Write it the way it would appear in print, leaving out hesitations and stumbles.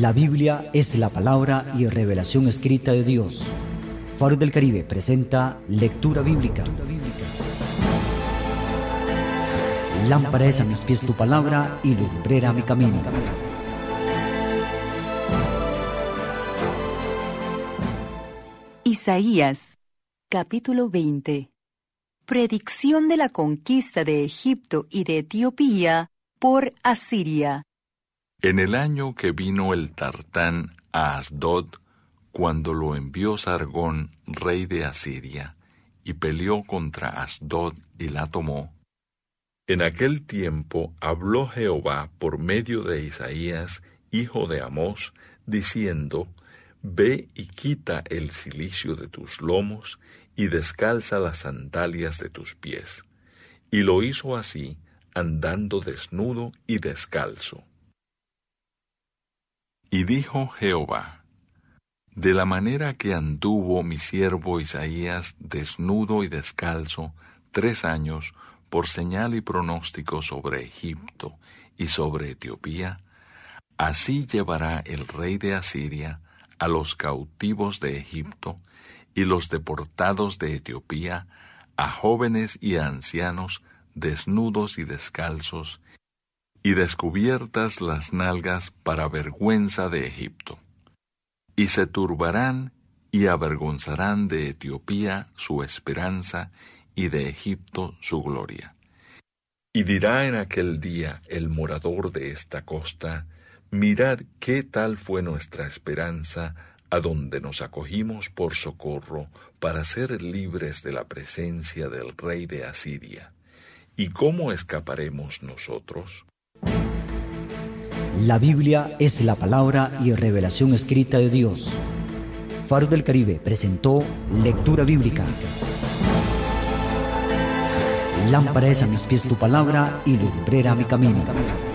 La Biblia es la palabra y revelación escrita de Dios. Faro del Caribe presenta lectura bíblica. Lámpara es a mis pies tu palabra y lumbrera mi camino. Isaías, capítulo 20. Predicción de la conquista de Egipto y de Etiopía por Asiria. En el año que vino el Tartán a Asdod, cuando lo envió Sargón, rey de Asiria, y peleó contra Asdod y la tomó, en aquel tiempo habló Jehová por medio de Isaías, hijo de Amós, diciendo: Ve y quita el cilicio de tus lomos, y descalza las sandalias de tus pies. Y lo hizo así, andando desnudo y descalzo. Y dijo Jehová: de la manera que anduvo mi siervo Isaías desnudo y descalzo 3 años, por señal y pronóstico sobre Egipto y sobre Etiopía, así llevará el rey de Asiria a los cautivos de Egipto y los deportados de Etiopía, a jóvenes y a ancianos, desnudos y descalzos, y descubiertas las nalgas para vergüenza de Egipto. Y se turbarán y avergonzarán de Etiopía su esperanza, y de Egipto su gloria. Y dirá en aquel día el morador de esta costa: mirad qué tal fue nuestra esperanza, a donde nos acogimos por socorro, para ser libres de la presencia del rey de Asiria. ¿Y cómo escaparemos nosotros? La Biblia es la palabra y revelación escrita de Dios. Faro del Caribe presentó lectura bíblica. Lámpara es a mis pies tu palabra y lumbrera mi camino.